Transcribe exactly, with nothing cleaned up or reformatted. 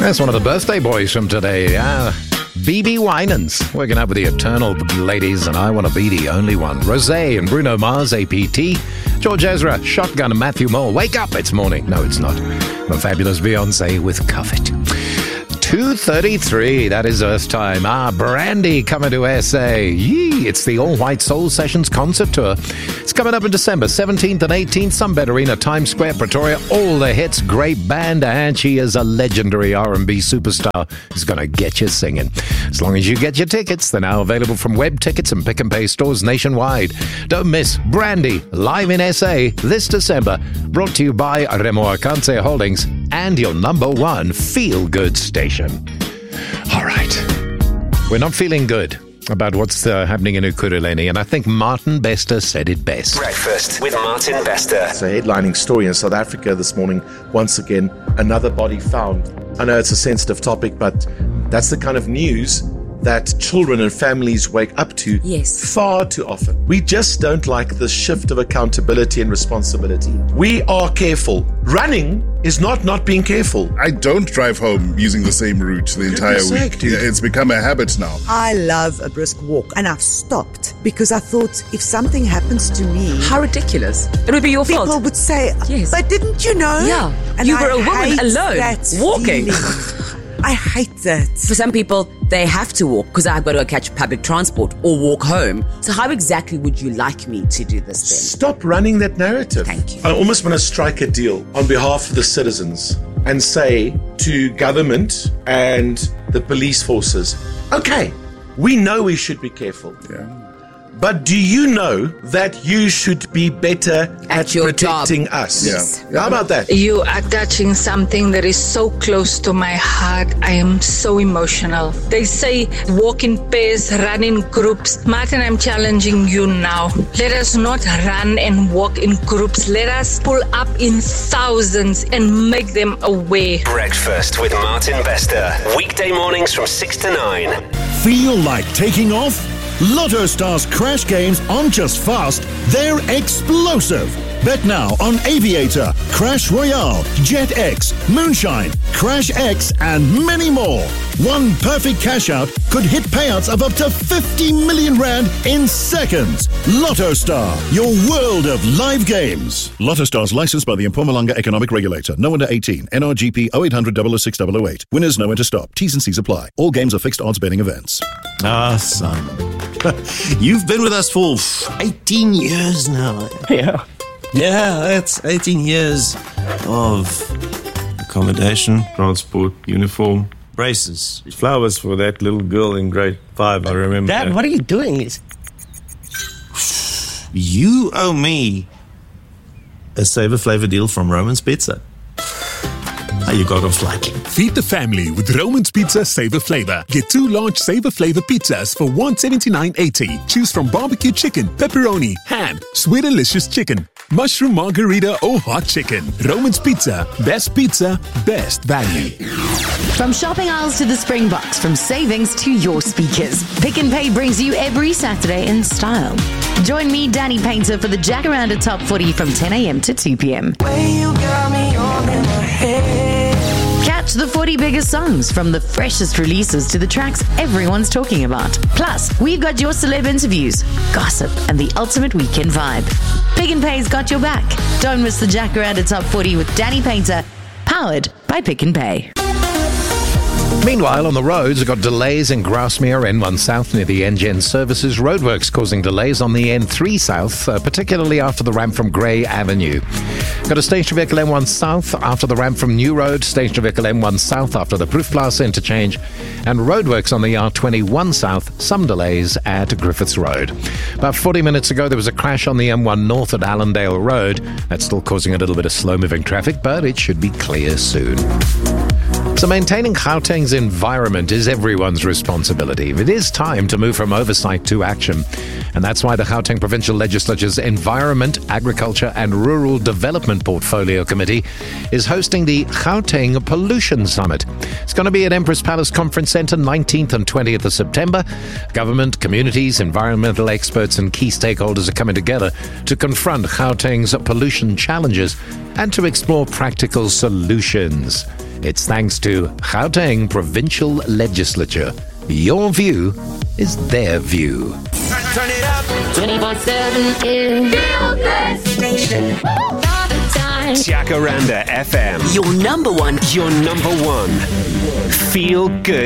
That's one of the birthday boys from today. Uh, B B Winans, working up with the Eternal ladies, and I Want to Be the Only One. Rosé and Bruno Mars, A P T. George Ezra, Shotgun and Matthew Moore. Wake up, it's morning. No, it's not. The fabulous Beyonce with Cuff It. two thirty-three, that is Earth time. Ah, Brandy coming to S A. Yee, it's the All White Soul Sessions concert tour. It's coming up in December seventeenth and eighteenth, Sunbed Arena, Times Square, Pretoria. All the hits, great band, and she is a legendary R and B superstar who's going to get you singing. As long as you get your tickets, they're now available from Web Tickets and Pick and Pay stores nationwide. Don't miss Brandy live in S A this December. Brought to you by Remo Akanse Holdings and your number one feel-good station. All right. We're not feeling good about what's uh, happening in Ekurhuleni, and I think Martin Bester said it best. Breakfast with Martin Bester. It's a headlining story in South Africa this morning. Once again, another body found. I know it's a sensitive topic, but that's the kind of news that children and families wake up to yes. far too often. We just don't like the shift of accountability and responsibility. We are careful. Running is not not being careful. I don't drive home using the same route the entire sake, week. dude. Yeah, it's become a habit now. I love a brisk walk, and I've stopped because I thought if something happens to me... How ridiculous. It would be your people fault. would say, yes. But didn't you know? Yeah. And you were I a woman hate alone, that walking. feeling. I hate that. For some people, they have to walk because I've got to go catch public transport or walk home. So how exactly would you like me to do this then? Stop running that narrative. Thank you. I almost want to strike a deal on behalf of the citizens and say to government and the police forces, okay, we know we should be careful. Yeah. But do you know that you should be better at, At your protecting job. us? Yeah. How about that? You are touching something that is so close to my heart. I am so emotional. They say walk in pairs, run in groups. Martin, I'm challenging you now. Let us not run and walk in groups. Let us pull up in thousands and make them aware. Breakfast with Martin Bester. Weekday mornings from six to nine. Feel like taking off? Lotto Stars Crash Games aren't just fast, they're explosive. Bet now on Aviator, Crash Royale, Jet X, Moonshine, Crash X, and many more. One perfect cash out could hit payouts of up to fifty million rand in seconds. Lotto Star, your world of live games. Lotto Stars licensed by the Mpumalanga Economic Regulator. No under eighteen. N R G P oh eight hundred, oh oh six, oh oh eight. Winners know when to stop. T's and C's apply. All games are fixed odds betting events. Ah, son. You've been with us for eighteen years now. Yeah. Yeah, that's eighteen years of accommodation, transport, uniform, braces, flowers for that little girl in grade five, I remember. Dad, that. what are you doing? You owe me a Savor Flavor deal from Roman's Pizza. How you got off liking. Feed the family with Roman's Pizza Savor Flavor. Get two large Savor Flavor pizzas for one seventy-nine eighty. Choose from barbecue chicken, pepperoni, ham, sweet delicious chicken, mushroom margarita or hot chicken. Roman's Pizza. Best pizza, best value. From shopping aisles to the Springboks, from savings to your speakers, Pick and Pay brings you every Saturday in style. Join me, Danny Painter, for the Jacaranda Top forty from ten a.m. to two p.m. Catch the forty biggest songs, from the freshest releases to the tracks everyone's talking about. Plus, we've got your celeb interviews, gossip, and the ultimate weekend vibe. Pick and Pay's got your back. Don't miss the Jacaranda Top forty with Danny Painter, powered by Pick and Pay. Meanwhile, on the roads, we've got delays in Grasmere N one South near the N G N Services roadworks, causing delays on the N three South, uh, particularly after the ramp from Grey Avenue. Got a station vehicle N one South after the ramp from New Road, station vehicle N one South after the Proefplaas interchange, and roadworks on the R twenty-one South, some delays at Griffiths Road. About forty minutes ago, there was a crash on the M one North at Allendale Road. That's still causing a little bit of slow-moving traffic, but it should be clear soon. So maintaining Gauteng's environment is everyone's responsibility. It is time to move from oversight to action. And that's why the Gauteng Provincial Legislature's Environment, Agriculture and Rural Development Portfolio Committee is hosting the Gauteng Pollution Summit. It's going to be at Empress Palace Conference Centre nineteenth and twentieth of September. Government, communities, environmental experts and key stakeholders are coming together to confront Gauteng's pollution challenges and to explore practical solutions. It's thanks to Gauteng Provincial Legislature. Your view is their view. Turn it up. twenty-four seven in Feel Good Station. All the time. Jacaranda F M. Your number one. Your number one. Feel good.